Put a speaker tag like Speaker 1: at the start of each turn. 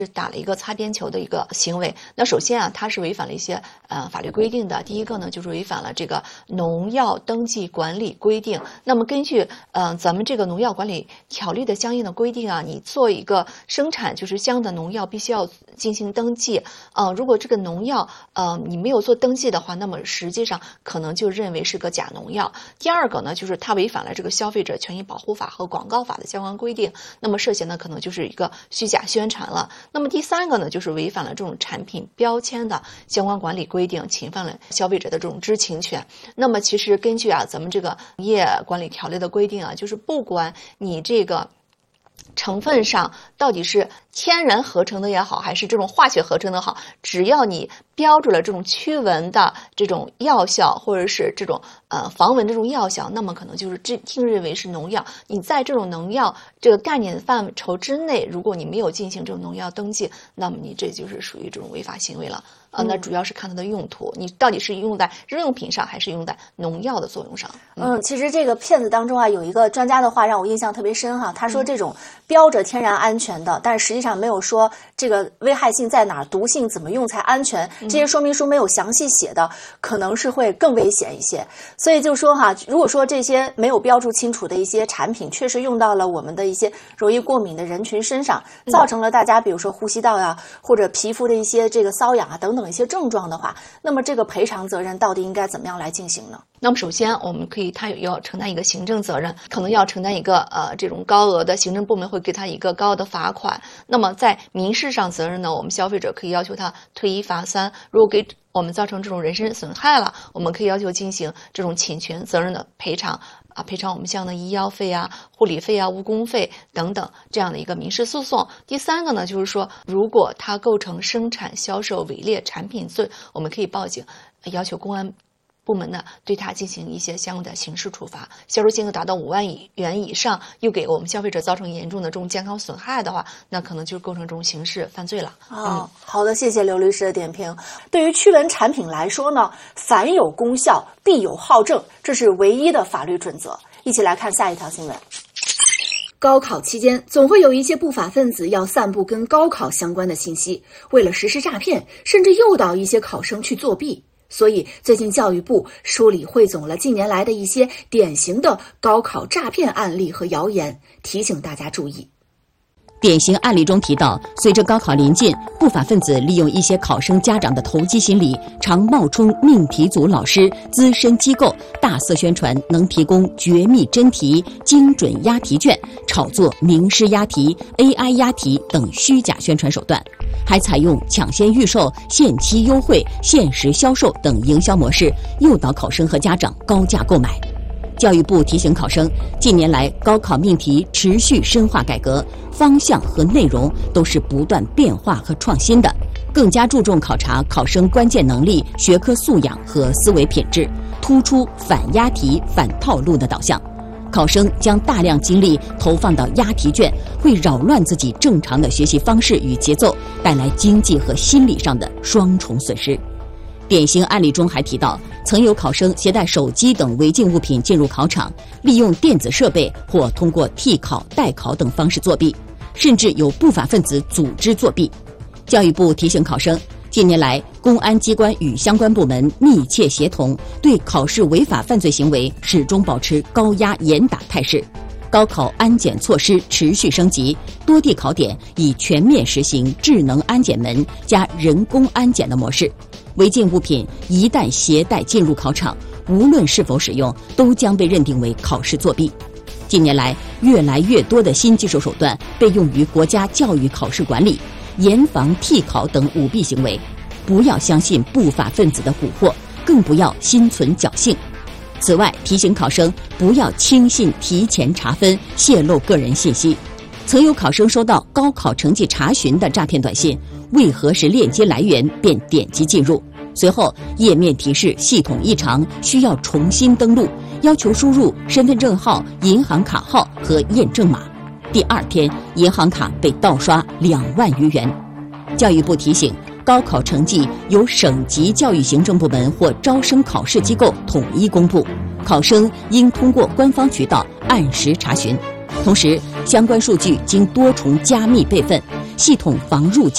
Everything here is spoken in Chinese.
Speaker 1: 打了一个擦边球的一个行为。那首先啊，它是违反了一些法律规定的。第一个呢，就是违反了这个农药登记管理规定。那么根据咱们这个农药管理条例的相应的规定啊，你做一个生产就是相应的农药，必须要进行登记。如果这个农药你没有做登记的话，那么实际上可能就认为是个假农药。第二个呢，就是它违反了这个消费者权益保护法和广告法的相关规定，那么涉嫌呢可能就是一个虚假宣传了。那么第三个呢，就是违反了这种产品标签的相关管理规定，侵犯了消费者的这种知情权。那么其实根据咱们这个农业管理条例的规定啊，就是不管你这个成分上到底是天然合成的也好，还是这种化学合成的好，只要你标注了这种驱蚊的这种药效，或者是这种防蚊这种药效，那么可能就是定认为是农药。你在这种农药这个概念范畴之内，如果你没有进行这种农药登记，那么你这就是属于这种违法行为了。那主要是看它的用途，你到底是用在日用品上，还是用在农药的作用上？
Speaker 2: 其实这个片子当中啊，有一个专家的话让我印象特别深哈。他说这种标着天然安全的，但是实际上没有说这个危害性在哪儿，毒性怎么用才安全，这些说明书没有详细写的，可能是会更危险一些。所以就说哈，如果说这些没有标注清楚的一些产品，确实用到了我们的一些容易过敏的人群身上，造成了大家比如说呼吸道呀，或者皮肤的一些这个瘙痒啊等等一些症状的话，那么这个赔偿责任到底应该怎么样来进行呢？
Speaker 1: 那么首先我们可以，他要承担一个行政责任，可能要承担一个这种高额的行政部门会给他一个高额的罚款。那么在民事上责任呢，我们消费者可以要求他退一罚三。如果给我们造成这种人身损害了，我们可以要求进行这种侵权责任的赔偿赔偿我们相应的医药费啊、护理费啊、误工费等等这样的一个民事诉讼。第三个呢，就是说如果他构成生产销售伪劣产品罪，我们可以报警，要求公安部门呢对他进行一些相应的刑事处罚，销售金额达到5万元以上，又给我们消费者造成严重的这种健康损害的话，那可能就构成这种刑事犯罪了。
Speaker 2: 好的，谢谢刘律师的点评。对于驱蚊产品来说呢，凡有功效必有好证，这是唯一的法律准则。一起来看下一条新闻。高考期间，总会有一些不法分子要散布跟高考相关的信息，为了实施诈骗，甚至诱导一些考生去作弊。所以最近教育部梳理汇总了近年来的一些典型的高考诈骗案例和谣言，提醒大家注意。
Speaker 3: 典型案例中提到，随着高考临近，不法分子利用一些考生家长的投机心理，常冒充命题组老师、资深机构，大肆宣传能提供绝密真题、精准押题卷，炒作名师押题、AI 押题等虚假宣传手段，还采用抢先预售、限期优惠、限时销售等营销模式，诱导考生和家长高价购买。教育部提醒考生，近年来高考命题持续深化改革，方向和内容都是不断变化和创新的，更加注重考察考生关键能力、学科素养和思维品质，突出反押题、反套路的导向。考生将大量精力投放到押题卷，会扰乱自己正常的学习方式与节奏，带来经济和心理上的双重损失。典型案例中还提到，曾有考生携带手机等违禁物品进入考场，利用电子设备或通过替考、代考等方式作弊，甚至有不法分子组织作弊。教育部提醒考生，近年来公安机关与相关部门密切协同，对考试违法犯罪行为始终保持高压严打态势。高考安检措施持续升级，多地考点已全面实行智能安检门加人工安检的模式。违禁物品一旦携带进入考场，无论是否使用，都将被认定为考试作弊。近年来，越来越多的新技术手段被用于国家教育考试管理，严防替考等舞弊行为。不要相信不法分子的蛊惑，更不要心存侥幸。此外，提醒考生不要轻信提前查分、泄露个人信息。曾有考生收到高考成绩查询的诈骗短信，未核实链接来源便点击进入，随后页面提示系统异常，需要重新登录，要求输入身份证号、银行卡号和验证码。第二天，银行卡被盗刷2万余元。教育部提醒，高考成绩由省级教育行政部门或招生考试机构统一公布，考生应通过官方渠道按时查询。同时，相关数据经多重加密备份，系统防入侵